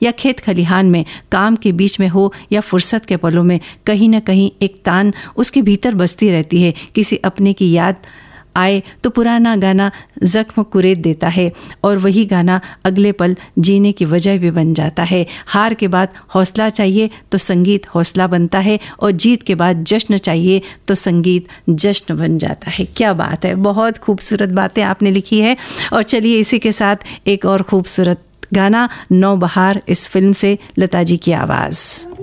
या खेत खलिहान में काम के बीच में हो या फुर्सत के पलों में, कहीं ना कहीं एक तान उसके भीतर बसती रहती है। किसी अपने की याद आए तो पुराना गाना जख्म कुरेद देता है और वही गाना अगले पल जीने की वजह भी बन जाता है। हार के बाद हौसला चाहिए तो संगीत हौसला बनता है और जीत के बाद जश्न चाहिए तो संगीत जश्न बन जाता है। क्या बात है, बहुत खूबसूरत बातें आपने लिखी है। और चलिए इसी के साथ एक और खूबसूरत गाना नौबहार इस फिल्म से, लता जी की आवाज़।